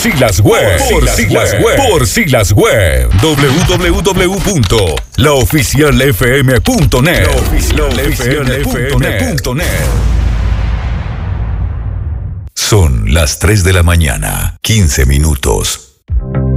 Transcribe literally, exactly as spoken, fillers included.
Silas Web. Por Silas Web. Por Silas Web. doble u doble u doble u punto la oficial f m punto net. la oficial f m punto net. Son las tres de la mañana, quince minutos.